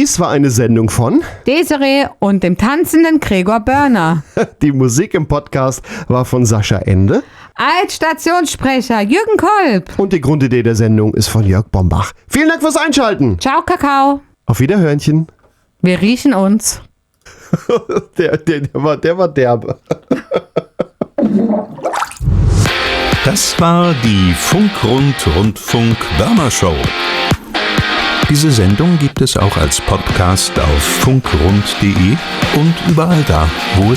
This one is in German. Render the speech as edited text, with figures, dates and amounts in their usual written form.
Dies war eine Sendung von Desiree und dem tanzenden Gregor Börner. Die Musik im Podcast war von Sascha Ende. Als Stationssprecher Jürgen Kolb. Und die Grundidee der Sendung ist von Jörg Bombach. Vielen Dank fürs Einschalten. Ciao, Kakao. Auf Wiederhörnchen. Wir riechen uns. Der war derbe. Das war die Funkrund-Rundfunk-Börner-Show. Diese Sendung gibt es auch als Podcast auf funkrund.de und überall da, wo es